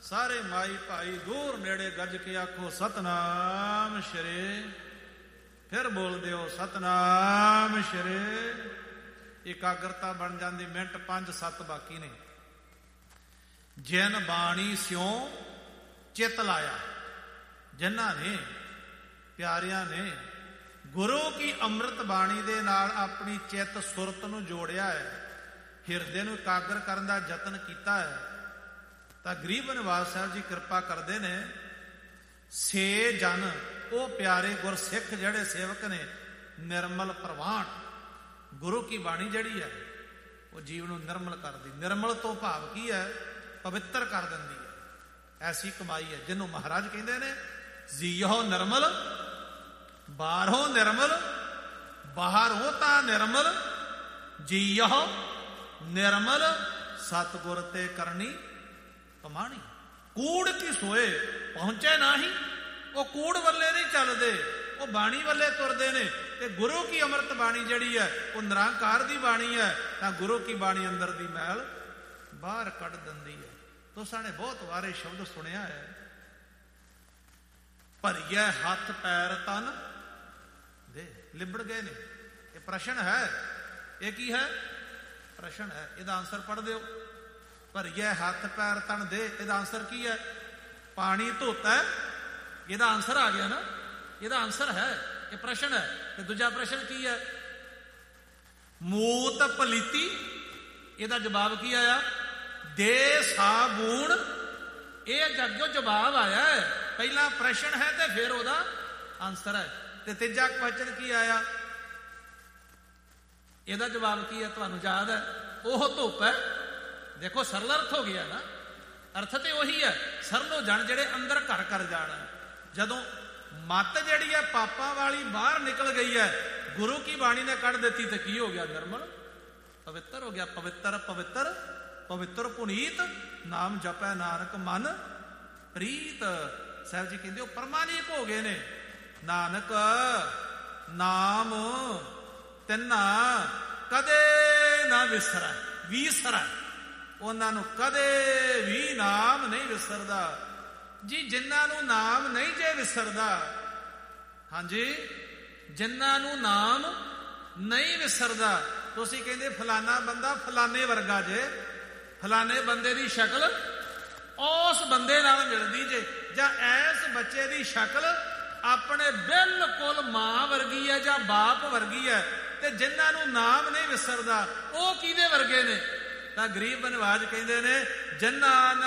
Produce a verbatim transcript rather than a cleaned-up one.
ਸਾਰੇ ਮਾਈ ਭਾਈ ਦੂਰ ਨੇੜੇ ਗੱਜ ਕੇ ਆਖੋ ਸਤਨਾਮ ਸ਼੍ਰੀ। ਫਿਰ ਬੋਲ ਦਿਓ ਸਤਨਾਮ ਸ਼੍ਰੀ। ਇਕਾਗਰਤਾ ਬਣ ਜਾਂਦੀ। ਮਿੰਟ ਪੰਜ ਸੱਤ ਬਾਕੀ ਨੇ। ਜਿਨ ਬਾਣੀ ਸਿਉ ਚਿੱਤ ਲਾਇਆ, ਜਿਨ੍ਹਾਂ ਨੇ ਪਿਆਰਿਆਂ ਨੇ ਗੁਰੂ ਕੀ ਅੰਮ੍ਰਿਤ ਬਾਣੀ ਦੇ ਨਾਲ ਆਪਣੀ ਚਿੱਤ ਸੁਰਤ ਨੂੰ ਜੋੜਿਆ ਹੈ, ਹਿਰਦੇ ਨੂੰ ਇਕਾਗਰ ਕਰਨ ਦਾ ਯਤਨ ਕੀਤਾ ਹੈ, ਤਾਂ ਗਰੀਬ ਨਿਵਾਸ ਸਾਹਿਬ ਜੀ ਕਿਰਪਾ ਕਰਦੇ ਨੇ। ਸੇ ਜਨ, ਉਹ ਪਿਆਰੇ ਗੁਰਸਿੱਖ ਜਿਹੜੇ ਸੇਵਕ ਨੇ, ਨਿਰਮਲ ਪ੍ਰਵਾਨ। ਗੁਰੂ ਕੀ ਬਾਣੀ ਜਿਹੜੀ ਹੈ ਉਹ ਜੀਵ ਨੂੰ ਨਿਰਮਲ ਕਰਦੀ। ਨਿਰਮਲ ਤੋਂ ਭਾਵ ਕੀ ਹੈ? ਪਵਿੱਤਰ ਕਰ ਦਿੰਦੀ ਹੈ। ਐਸੀ ਕਮਾਈ ਹੈ ਜਿਹਨੂੰ ਮਹਾਰਾਜ ਕਹਿੰਦੇ ਨੇ ਜੀਓ ਨਿਰਮਲ ਬਾਹਰੋਂ ਨਿਰਮਲ, ਬਾਹਰੋਂ ਤਾਂ ਨਿਰਮਲ, ਜੀਓ ਨਿਰਮਲ, ਸਤਿਗੁਰ ਤੇ ਕਰਨੀ ਕਮਾਣੀ। ਕੂੜ ਕੀ ਸੋਏ ਪਹੁੰਚੇ ਨਾਹੀਂ। ਉਹ ਕੂੜ ਵੱਲੇ ਨਹੀਂ ਚੱਲਦੇ, ਉਹ ਬਾਣੀ ਵੱਲੇ ਤੁਰਦੇ ਨੇ। ਤੇ ਗੁਰੂ ਕੀ ਅੰਮ੍ਰਿਤ ਬਾਣੀ ਜਿਹੜੀ ਹੈ ਉਹ ਨਿਰੰਕਾਰ ਦੀ ਬਾਣੀ ਹੈ, ਤਾਂ ਗੁਰੂ ਕੀ ਬਾਣੀ ਅੰਦਰ ਦੀ ਮੈਲ ਬਾਹਰ ਕੱਢ ਦਿੰਦੀ ਹੈ। ਤੁਸਾਂ ਨੇ ਬਹੁਤ ਵਾਰੇ ਸ਼ਬਦ ਸੁਣਿਆ ਹੈ, ਭਰੀਏ ਹੱਥ ਪੈਰ ਤਨ ਦੇ। ਲਿਬੜ ਗਏ ਨੇ। ਇਹ ਪ੍ਰਸ਼ਨ ਹੈ। ਇਹ ਕੀ ਹੈ? ਪ੍ਰਸ਼ਨ ਹੈ। ਇਹਦਾ ਆਨਸਰ ਪੜ੍ਹ ਦਿਓ। ਭਰੀਏ ਹੱਥ ਪੈਰ ਤਨ ਦੇ, ਇਹਦਾ ਆਨਸਰ ਕੀ ਹੈ? ਪਾਣੀ ਧੋਤਾ ਹੈ। ਇਹਦਾ ਆਨਸਰ ਆ ਗਿਆ ਨਾ। ਇਹਦਾ ਆਨਸਰ ਹੈ। ਇਹ ਪ੍ਰਸ਼ਨ ਹੈ। ਤੇ ਦੂਜਾ ਪ੍ਰਸ਼ਨ ਕੀ ਹੈ? ਮੂਤ ਪਲੀਤੀ, ਇਹਦਾ ਜਵਾਬ ਕੀ ਆਇਆ? ਦੇ ਸਾਬੂਣ। ਇਹ ਜੱਗੋ ਜਵਾਬ ਆਇਆ ਹੈ। ਪਹਿਲਾ ਪ੍ਰਸ਼ਨ ਹੈ ਤੇ ਫਿਰ ਉਹਦਾ ਆਨਸਰ ਹੈ। ਤੇ ਤੀਜਾ ਕੁਐਸਚਨ ਕੀ ਆਇਆ? ਇਹਦਾ ਜਵਾਬ ਕੀ ਹੈ? ਤੁਹਾਨੂੰ ਯਾਦ ਹੈ? ਉਹ ਧੁੱਪ ਹੈ। ਦੇਖੋ ਸਰਲ ਅਰਥ ਹੋ ਗਿਆ ਨਾ। ਅਰਥ ਤੇ ਉਹੀ ਹੈ, ਸਰਲੋ ਜਣ ਜਿਹੜੇ ਅੰਦਰ ਘਰ ਕਰ ਜਾਣ। ਜਦੋਂ ਮੱਤ ਜਿਹੜੀ ਹੈ ਪਾਪਾਂ ਵਾਲੀ ਬਾਹਰ ਨਿਕਲ ਗਈ ਹੈ, ਗੁਰੂ ਕੀ ਬਾਣੀ ਨੇ ਕੱਢ ਦਿੱਤੀ, ਤੇ ਕੀ ਹੋ ਗਿਆ? ਨਿਰਮਲ ਪਵਿੱਤਰ ਹੋ ਗਿਆ। ਪਵਿੱਤਰ ਪਵਿੱਤਰ ਪਵਿੱਤਰ ਪੁਨੀਤ, ਨਾਮ ਜਪੈ ਨਾਨਕ ਮਨ ਪ੍ਰੀਤ। ਸਾਹਿਬ ਜੀ ਕਹਿੰਦੇ ਉਹ ਪਰਮਾਨੀਕ ਹੋ ਗਏ ਨੇ। ਨਾਨਕ ਨਾਮ ਤਿੰਨਾ ਕਦੇ ਨਾ ਵਿਸਰੈ, ਵਿਸਰੈ। ਉਹਨਾਂ ਨੂੰ ਕਦੇ ਵੀ ਨਾਮ ਨਹੀਂ ਵਿਸਰਦਾ ਜੀ। ਜਿਨ੍ਹਾਂ ਨੂੰ ਨਾਮ ਨਹੀਂ ਜੇ ਵਿਸਰਦਾ, ਹਾਂਜੀ, ਜਿਨ੍ਹਾਂ ਨੂੰ ਨਾਮ ਨਹੀਂ ਵਿਸਰਦਾ। ਤੁਸੀਂ ਕਹਿੰਦੇ ਫਲਾਨਾ ਬੰਦਾ ਫਲਾਨੇ ਵਰਗਾ ਜੇ, ਫਲਾਨੇ ਬੰਦੇ ਦੀ ਸ਼ਕਲ ਉਸ ਬੰਦੇ ਨਾਲ ਮਿਲਦੀ ਜੇ, ਜਾਂ ਐਸ ਬੱਚੇ ਦੀ ਸ਼ਕਲ ਆਪਣੇ ਬਿਲਕੁਲ ਮਾਂ ਵਰਗੀ ਹੈ ਜਾਂ ਬਾਪ ਵਰਗੀ ਹੈ। ਤੇ ਜਿਨ੍ਹਾਂ ਨੂੰ ਨਾਮ ਨਹੀਂ ਵਿਸਰਦਾ ਉਹ ਕਿਹਦੇ ਵਰਗੇ ਨੇ? ਤਾਂ ਗਰੀਬ ਨਿਵਾਜ ਕਹਿੰਦੇ ਨੇ ਜਿਨ੍ਹਾਂ